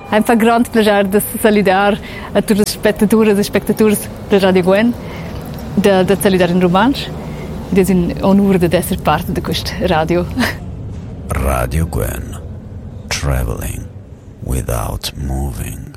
Ein fa grande piacere de saludar a tutte le spettatrici e spettatori da Radio Gwen, da saludare in romanzo. Ed è un onore di essere parte di questa radio. Radio Gwen, traveling without moving.